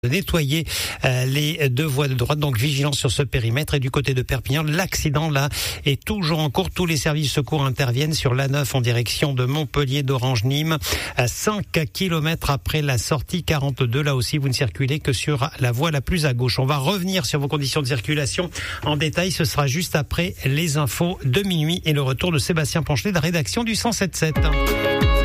de nettoyer les deux voies de droite, donc vigilance sur ce périmètre. Et du côté de Perpignan, l'accident là est toujours en cours. Tous les services de secours interviennent sur l'A9 en direction de Montpellier, d'Orange-Nîmes, à 5 km après la sortie 42. Là aussi, vous ne circulez que sur la voie la plus à gauche. On va revenir sur vos conditions de circulation en détail. Ce sera juste après les infos de minuit et le retour de Sébastien Ponchelet de la rédaction du 107.7.